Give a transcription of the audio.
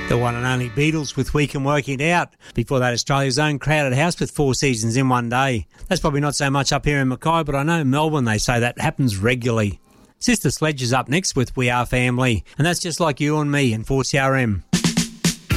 The one and only Beatles with We Can Work It Out. Before that, Australia's own Crowded House with 4 seasons in one day. That's probably not so much up here in Mackay, but I know in Melbourne they say that happens regularly. Sister Sledge is up next with We Are Family, and that's just like you and me and 4CRM.